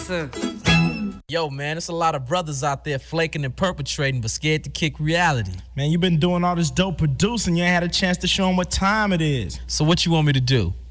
Listen. Yo, man, there's a lot of brothers out there flaking and perpetrating, but scared to kick reality. Man, you been doing all this dope producing. You ain't had a chance to show them what time it is. So what you want me to do?